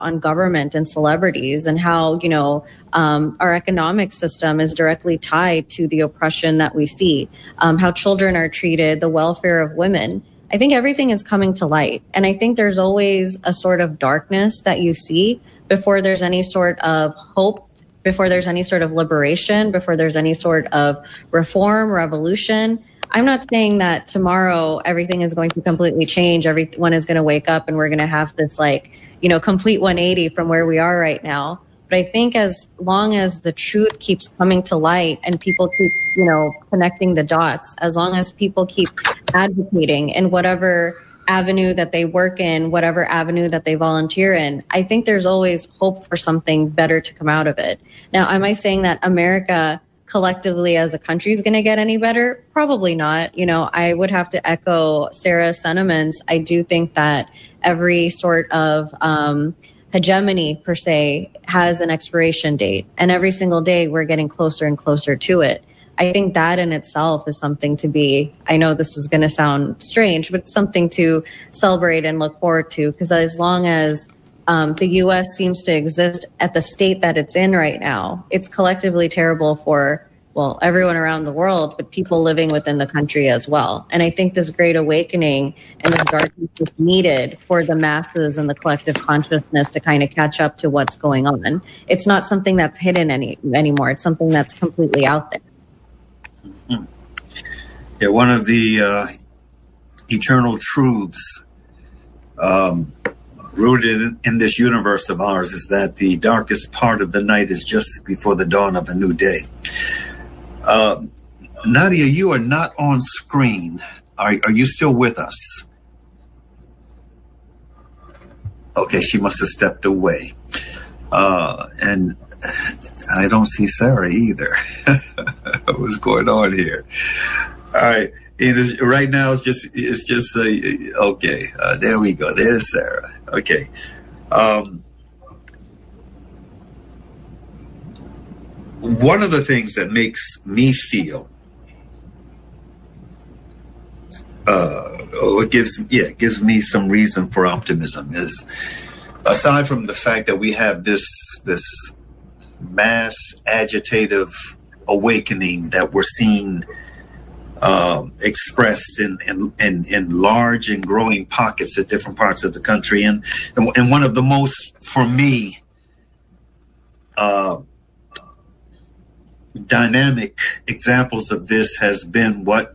on government and celebrities and how, our economic system is directly tied to the oppression that we see, how children are treated, the welfare of women. I think everything is coming to light. And I think there's always a sort of darkness that you see before there's any sort of hope, before there's any sort of liberation, before there's any sort of reform, revolution. I'm not saying that tomorrow everything is going to completely change. Everyone is going to wake up and we're going to have this complete 180 from where we are right now. But I think as long as the truth keeps coming to light and people keep, connecting the dots, as long as people keep advocating in whatever avenue that they work in, whatever avenue that they volunteer in, I think there's always hope for something better to come out of it. Now, am I saying that America collectively as a country is going to get any better? Probably not. I would have to echo Sarah's sentiments. I do think that every sort of hegemony per se has an expiration date, and every single day we're getting closer and closer to it. I think that in itself is something to be, I know this is going to sound strange, but something to celebrate and look forward to, because as long as the U.S. seems to exist at the state that it's in right now, it's collectively terrible for, everyone around the world, but people living within the country as well. And I think this great awakening and this darkness is needed for the masses and the collective consciousness to kind of catch up to what's going on. It's not something that's hidden anymore. It's something that's completely out there. Mm-hmm. Yeah, one of the eternal truths rooted in this universe of ours is that the darkest part of the night is just before the dawn of a new day. Nadia, you are not on screen. Are you still with us? Okay, she must have stepped away. And I don't see Sarah either. What's going on here? All right. Right now, it's just okay. There we go. There's Sarah. Okay. One of the things that makes me feel, gives me some reason for optimism is, aside from the fact that we have this mass agitative awakening that we're seeing expressed in large and growing pockets at different parts of the country. And one of the most, for me, dynamic examples of this has been what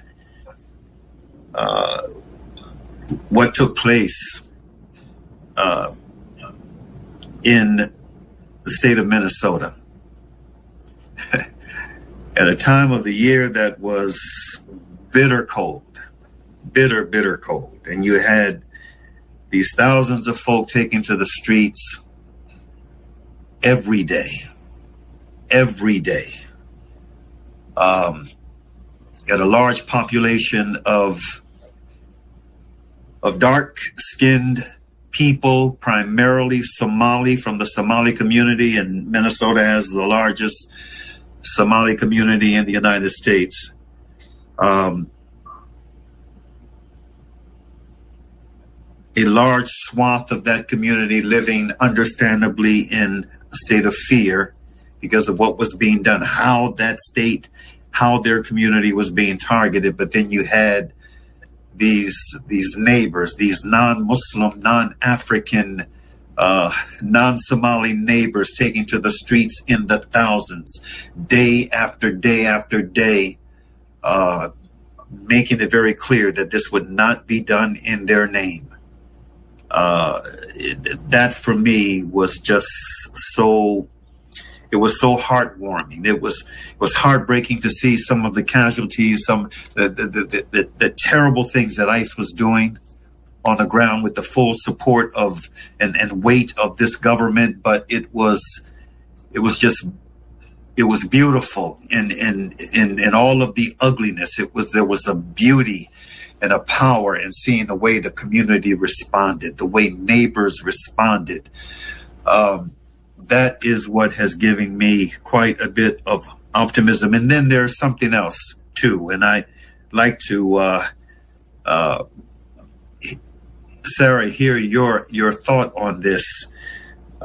took place in the state of Minnesota at a time of the year that was bitter cold. And you had these thousands of folk taking to the streets every day. At a large population of dark-skinned people, primarily Somali, from the Somali community, and Minnesota has the largest Somali community in the United States. A large swath of that community living understandably in a state of fear because of what was being done, how their community was being targeted. But then you had these neighbors, these non-Muslim, non-African, non-Somali neighbors taking to the streets in the thousands, day after day after day, making it very clear that this would not be done in their name. That for me was just so... It was so heartwarming. It was heartbreaking to see some of the casualties, the terrible things that ICE was doing on the ground with the full support of and weight of this government. But it was beautiful in all of the ugliness. There was a beauty and a power in seeing the way the community responded, the way neighbors responded. That is what has given me quite a bit of optimism. And then there's something else too. And I like to, Sarah, hear your thought on this.